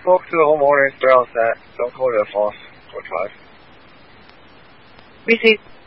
spoke to the homeowners. They're all set. Don't go to the false. Go drive. Received.